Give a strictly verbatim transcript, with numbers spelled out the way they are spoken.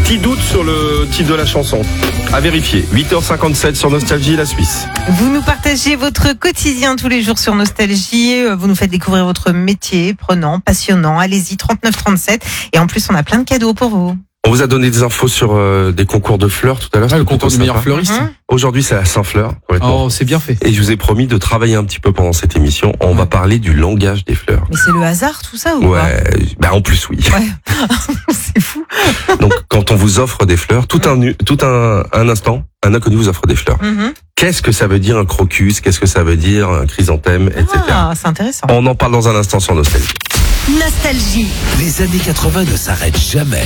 Petit doute sur le titre de la chanson. À vérifier. huit heures cinquante-sept sur Nostalgie, la Suisse. Vous nous partagez votre quotidien tous les jours sur Nostalgie. Vous nous faites découvrir votre métier prenant, passionnant. Allez-y, trente-neuf trente-sept. Et en plus, on a plein de cadeaux pour vous. On vous a donné des infos sur euh, des concours de fleurs tout à l'heure. Ah, le concours du meilleur fleuriste. Mmh. Aujourd'hui, c'est à Saint-Fleur. Oh, c'est bien fait. Et je vous ai promis de travailler un petit peu pendant cette émission. On va parler du langage des fleurs. Mais c'est le hasard tout ça ou Ouais, bah en plus oui. Ouais. C'est fou. Donc quand on vous offre des fleurs, tout un tout un, un instant, un inconnu vous offre des fleurs. Mmh. Qu'est-ce que ça veut dire un crocus? Qu'est-ce que ça veut dire un chrysanthème, et cetera. Ah, c'est intéressant. On en parle dans un instant sur Nostalgie. Nostalgie. Les années quatre-vingts ne s'arrêtent jamais.